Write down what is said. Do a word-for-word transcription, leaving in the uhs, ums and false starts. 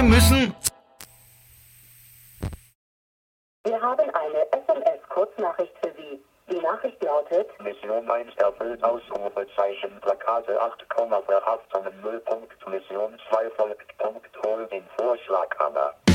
müssen. Wir haben eine S M S-Kurznachricht für Sie. Die Nachricht lautet: Mission eins erfüllt, Ausrufezeichen, Plakate acht, Verhaftungen null. Mission zwei folgt, Punkt, hol den Vorschlaghammer.